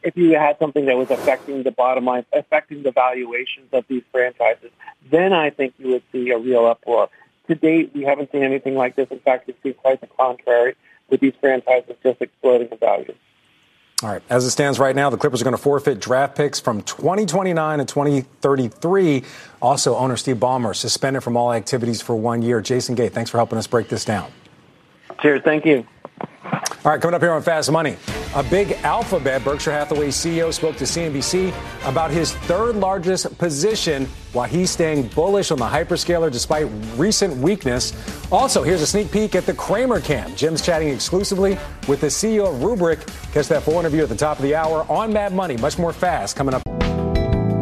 if you had something that was affecting the bottom line, affecting the valuations of these franchises, then I think you would see a real uproar. To date, we haven't seen anything like this. In fact, we've seen quite the contrary, with these franchises just exploding in value. All right. As it stands right now, the Clippers are going to forfeit draft picks from 2029 and 2033. Also, owner Steve Ballmer suspended from all activities for 1 year. Jason Gay, thanks for helping us break this down. Cheers. Thank you. All right, coming up here on Fast Money, a big Alphabet Berkshire Hathaway CEO spoke to CNBC about his third largest position while he's staying bullish on the hyperscaler despite recent weakness. Also, here's a sneak peek at the Cramer Cam. Jim's chatting exclusively with the CEO of Rubrik. Catch that full interview at the top of the hour on Mad Money. Much more fast coming up.